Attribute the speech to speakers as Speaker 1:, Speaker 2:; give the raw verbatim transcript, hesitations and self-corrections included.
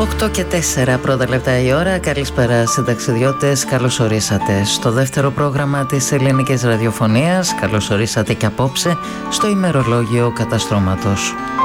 Speaker 1: οκτώ και τέσσερα πρώτα λεπτά η ώρα. Καλησπέρα συνταξιδιώτες, καλώς ορίσατε στο δεύτερο πρόγραμμα της ελληνικής ραδιοφωνίας. Καλώς ορίσατε και απόψε στο ημερολόγιο καταστρώματος.